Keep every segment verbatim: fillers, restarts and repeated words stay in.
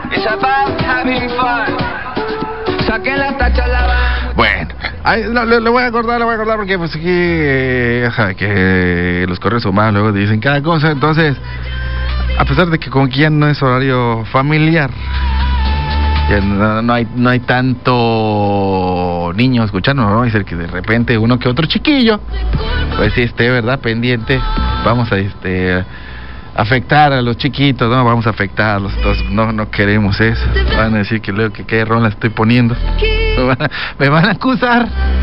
It's about having fun. Saquen la tacha la van. Bueno, ay, no, le, le voy a acordar, le voy a acordar porque pues aquí eh, ajá, que los correos humanos luego dicen cada cosa, entonces a pesar de que como que ya no es horario familiar, ya no, no hay no hay tanto niño escuchando, ¿no? Es el que de repente uno que otro chiquillo, pues sí esté, ¿verdad? Pendiente, vamos a este afectar a los chiquitos, no vamos a afectarlos, entonces no no queremos eso. Van a decir que luego que qué rola estoy poniendo, me van a, me van a acusar.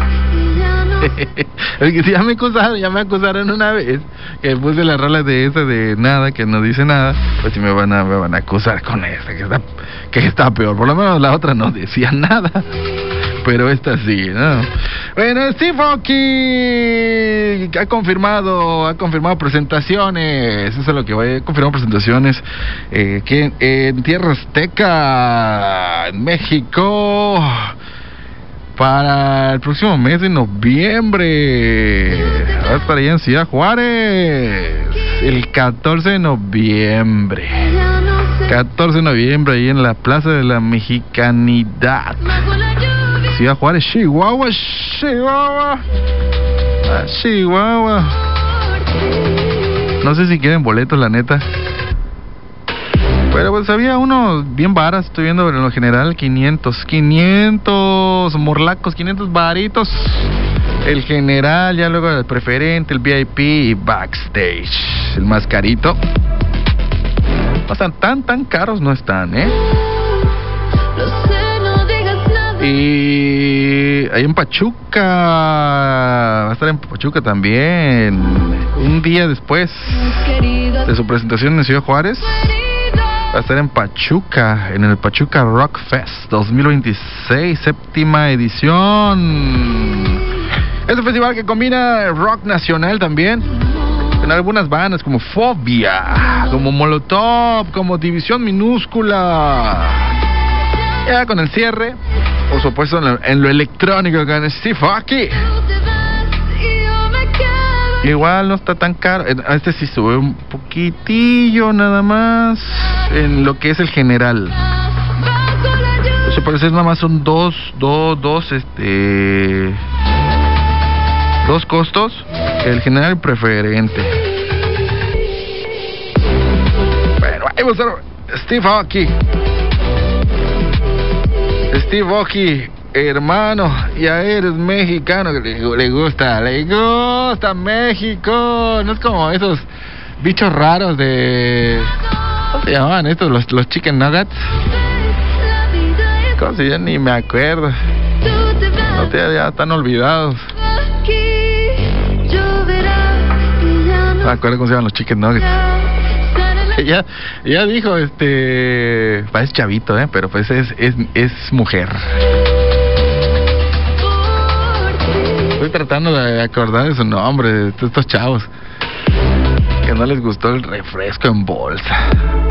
Porque si ya me acusaron, ya me acusaron una vez que puse la rola de esa de nada, que no dice nada, pues si me van a me van a acusar con esa que está que está peor. Por lo menos la otra no decía nada, pero esta sí, ¿no? Bueno, Steve Aoki ha confirmado, ha confirmado presentaciones, eso es lo que voy a confirmar presentaciones eh, que en Tierra Azteca, en México, para el próximo mes de noviembre. Va a estar allá en Ciudad Juárez, el catorce de noviembre. catorce de noviembre, ahí en la Plaza de la Mexicanidad. Ciudad Juárez, Chihuahua, Chihuahua, Chihuahua. No sé si quieren boletos, la neta. Pero pues había unos bien varas, estoy viendo en lo general quinientos, quinientos morlacos, quinientos varitos. El general, ya luego el preferente, el V I P y backstage, el más carito. No están tan, tan caros, no están, ¿eh? Y ahí en Pachuca, va a estar en Pachuca también, un día después de su presentación en Ciudad Juárez. Va a estar en Pachuca, en el Pachuca Rock Fest dos mil veintiséis, séptima edición. Es un festival que combina rock nacional también, en algunas bandas como Fobia, como Molotov, como División Minúscula. Ya con el cierre, por supuesto, en lo, en lo electrónico con Steve Aoki. Igual no está tan caro. Este sí sube un poquitillo nada más en lo que es el general. Se parece nada más son dos, dos, dos, este, dos costos. El general preferente. Bueno, vamos a ver. Steve Aoki. Steve Aoki. Hermano, ya eres mexicano, que le, le gusta, le gusta México. No es como esos bichos raros de... ¿Cómo se llamaban estos? Los, los chicken nuggets. ¿Cómo se llaman? Ni me acuerdo. No, ya, ya están olvidados. No me acuerdo cómo se llaman los chicken nuggets. Ella, ella dijo, este... Parece chavito, ¿eh? Pero pues es, es, es mujer. Estoy tratando de acordar de su nombre, de estos chavos que no les gustó el refresco en bolsa.